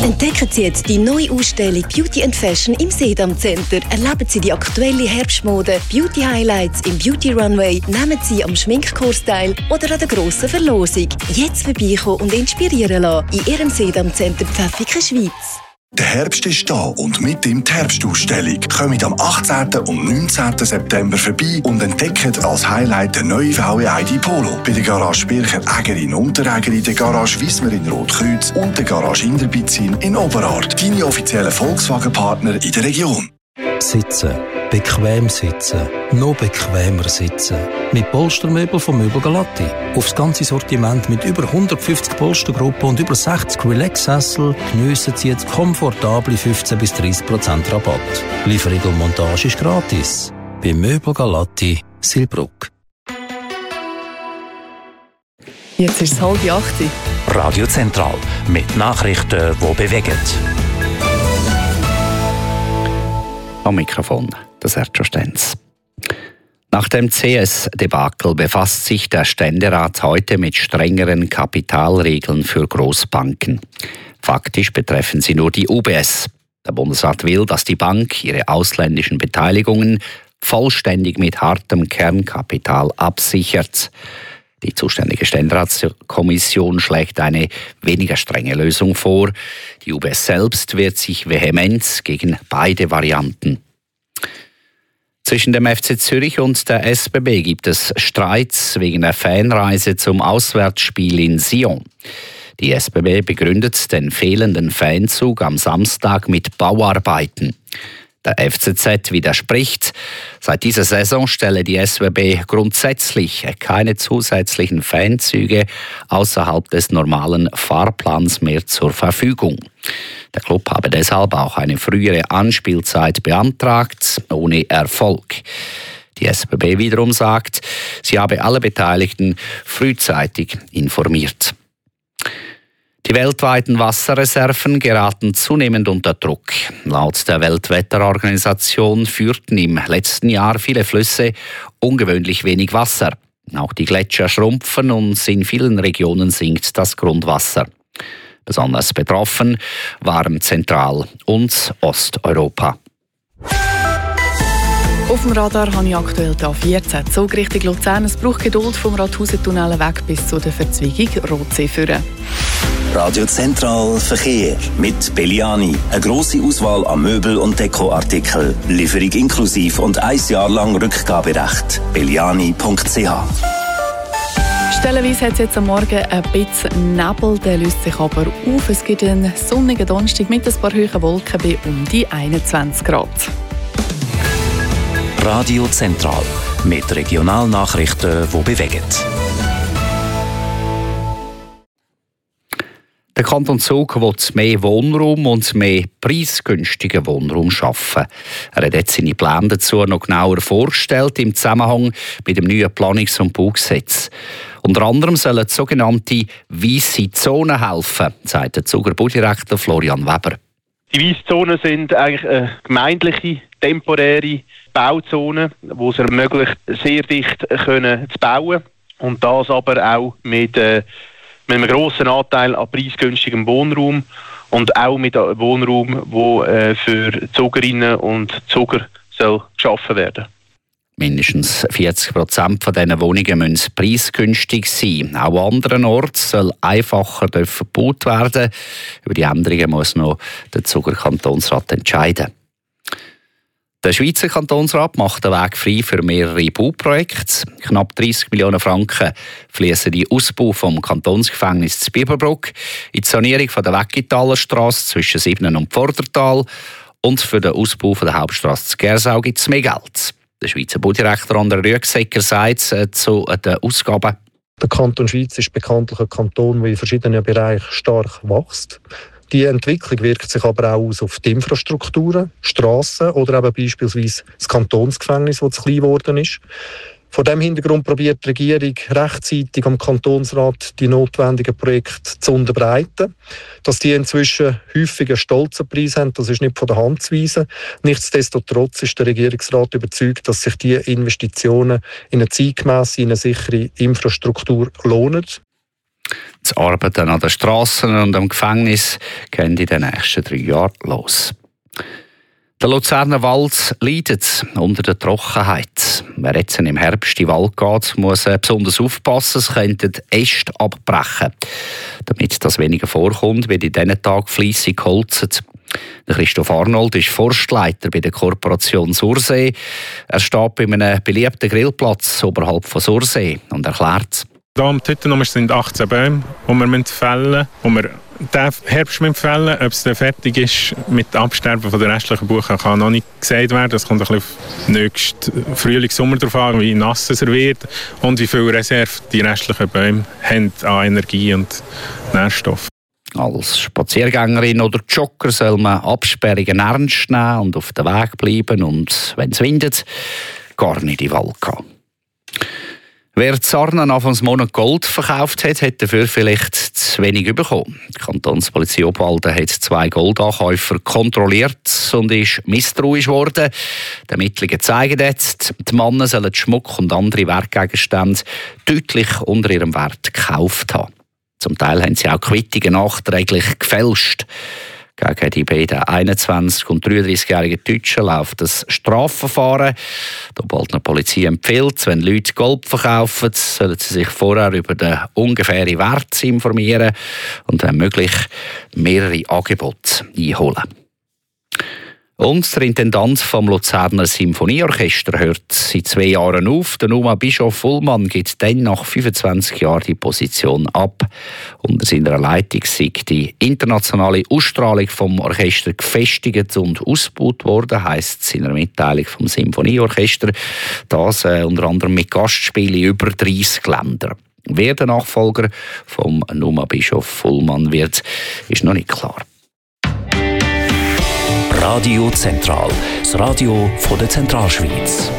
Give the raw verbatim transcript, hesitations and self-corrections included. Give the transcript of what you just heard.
Entdecken Sie jetzt die neue Ausstellung Beauty and Fashion im Sedam Center. Erleben Sie die aktuelle Herbstmode, Beauty Highlights im Beauty Runway, nehmen Sie am Schminkkurs teil oder an der grossen Verlosung. Jetzt vorbeikommen und inspirieren lassen in Ihrem Sedam Center Pfäffiken, Schweiz. Der Herbst ist da und mit ihm die Herbstausstellung. Kommt am achtzehnten und neunzehnten September vorbei und entdeckt als Highlight den neuen V W I D Polo. Bei der Garage Bircher Äger in Unterägeri, der Garage Wiesmer in Rotkreuz und der Garage Inderbizin in Oberart. Deine offiziellen Volkswagen-Partner in der Region. Sitzen. Bequem sitzen. Noch bequemer sitzen. Mit Polstermöbel von Möbel Galatti. Aufs ganze Sortiment mit über hundertfünfzig Polstergruppen und über sechzig Relax-Sessel geniessen Sie jetzt komfortable fünfzehn bis dreißig Prozent Rabatt. Lieferung und Montage ist gratis. Bei Möbel Galatti, Silbruck. Jetzt ist es halb acht. Radio Zentral mit Nachrichten, die bewegen. Am Mikrofon, das Sergio Stenz. Nach dem C S-Debakel befasst sich der Ständerat heute mit strengeren Kapitalregeln für Großbanken. Faktisch betreffen sie nur die U B S. Der Bundesrat will, dass die Bank ihre ausländischen Beteiligungen vollständig mit hartem Kernkapital absichert. Die zuständige Ständeratskommission schlägt eine weniger strenge Lösung vor. Die U B S selbst wehrt sich vehement gegen beide Varianten. Zwischen dem F C Zürich und der S B B gibt es Streits wegen der Fanreise zum Auswärtsspiel in Sion. Die S B B begründet den fehlenden Fanzug am Samstag mit Bauarbeiten. Der F C Z widerspricht. Seit dieser Saison stelle die S B B grundsätzlich keine zusätzlichen Fanzüge außerhalb des normalen Fahrplans mehr zur Verfügung. Der Club habe deshalb auch eine frühere Anspielzeit beantragt, ohne Erfolg. Die S B B wiederum sagt, sie habe alle Beteiligten frühzeitig informiert. Die weltweiten Wasserreserven geraten zunehmend unter Druck. Laut der Weltwetterorganisation führten im letzten Jahr viele Flüsse ungewöhnlich wenig Wasser. Auch die Gletscher schrumpfen und in vielen Regionen sinkt das Grundwasser. Besonders betroffen waren Zentral- und Osteuropa. Auf dem Radar habe ich aktuell die A vierzehn. Zug Richtung Luzern. Es braucht Geduld vom Rathausen-Tunnel weg bis zu der Verzweigung Rotsee führen. Radio Zentral Verkehr mit Belliani. Eine grosse Auswahl an Möbel- und Dekoartikeln. Lieferung inklusiv und ein Jahr lang Rückgaberecht. belliani punkt c h. Stellenweise hat es jetzt am Morgen ein bisschen Nebel, der löst sich aber auf. Es gibt einen sonnigen Donnerstag mit ein paar hohen Wolken bei um die einundzwanzig Grad. Radio Zentral mit Regionalnachrichten, die bewegen. Der Kanton Zug will mehr Wohnraum und mehr preisgünstigen Wohnraum schaffen. Er hat jetzt seine Pläne dazu noch genauer vorgestellt im Zusammenhang mit dem neuen Planungs- und Baugesetz. Unter anderem sollen sogenannte weisse Zonen helfen, sagt der Zuger Baudirektor Florian Weber. Die weisse Zonen sind eigentlich eine gemeindliche, temporäre Bauzone, die es ermöglicht, sehr dicht können zu bauen. Und das aber auch mit, äh, mit einem grossen Anteil an preisgünstigem Wohnraum und auch mit einem Wohnraum, der äh, für Zugerinnen und Zuger soll geschaffen werden. Mindestens vierzig Prozent von diesen Wohnungen müssen preisgünstig sein. Auch an anderen Orten soll einfacher gebaut werden. Über die Änderungen muss noch der Zuger Kantonsrat entscheiden. Der Schweizer Kantonsrat macht den Weg frei für mehrere Bauprojekte. Knapp dreissig Millionen Franken fließen in den Ausbau vom Kantonsgefängnis zu Biberbruck, in die Sanierung von der Weggitalerstrasse zwischen Siebnen und Vordertal und für den Ausbau von der Hauptstrasse zu Gersau gibt es mehr Geld. Der Schweizer Baudirektor André Rüegsegger sagt äh, zu den Ausgaben: Der Kanton Schweiz ist bekanntlich ein Kanton, der in verschiedenen Bereichen stark wächst. Die Entwicklung wirkt sich aber auch aus auf die Infrastrukturen, Strassen oder eben beispielsweise das Kantonsgefängnis, das zu klein geworden ist. Vor diesem Hintergrund probiert die Regierung rechtzeitig am Kantonsrat die notwendigen Projekte zu unterbreiten. Dass die inzwischen häufig einen stolzen Preis haben, das ist nicht von der Hand zu weisen. Nichtsdestotrotz ist der Regierungsrat überzeugt, dass sich diese Investitionen in eine zeitgemässe, in eine sichere Infrastruktur lohnen. Das Arbeiten an den Strassen und am Gefängnis gehen in den nächsten drei Jahren los. Der Luzerner Wald leidet unter der Trockenheit. Wer jetzt im Herbst in den Wald geht, muss besonders aufpassen, es könnten Äste abbrechen. Damit das weniger vorkommt, wird in diesen Tagen fleissig geholzt. Christoph Arnold ist Forstleiter bei der Korporation Sursee. Er steht bei einem beliebten Grillplatz oberhalb von Sursee und erklärt: Hier am Tüttenummer sind achtzehn Bäume, die wir fällen müssen. Wir diesen Herbst fällen. Ob es dann fertig ist mit dem Absterben der restlichen Buchen, kann noch nicht gesagt werden. Das kommt ein bisschen auf nächsten Frühling, Sommer darauf an, wie nass es wird und wie viel Reserve die restlichen Bäume haben an Energie und Nährstoffen. Als Spaziergängerin oder Jogger soll man Absperrungen ernst nehmen und auf dem Weg bleiben und, wenn es windet, gar nicht in den Wald gehen. Wer Zarnen Anfangs Monat Gold verkauft hat, hat dafür vielleicht zu wenig bekommen. Die Kantonspolizei Obwalden hat zwei Goldankäufer kontrolliert und ist misstrauisch geworden. Die Ermittlungen zeigen jetzt, die Männer sollen Schmuck und andere Wertgegenstände deutlich unter ihrem Wert gekauft haben. Zum Teil haben sie auch Quittungen nachträglich gefälscht. Gegen die beiden einundzwanzig- und dreiunddreißigjährigen Deutschen läuft das Strafverfahren. Die Obwaldner Polizei empfiehlt, wenn Leute Gold verkaufen, sollen sie sich vorher über den ungefähren Wert informieren und wenn möglich mehrere Angebote einholen. Und der Intendant vom Luzerner Symphonieorchester hört seit zwei Jahren auf. Der Numa Bischof Ullmann gibt dann nach fünfundzwanzig Jahren die Position ab. Unter seiner Leitung sei die internationale Ausstrahlung vom Orchester gefestigt und ausgebaut worden, heisst es in einer Mitteilung vom Symphonieorchester. Das äh, unter anderem mit Gastspielen in über dreißig Ländern. Wer der Nachfolger vom Numa Bischof Ullmann wird, ist noch nicht klar. Radio Zentral, das Radio von der Zentralschweiz.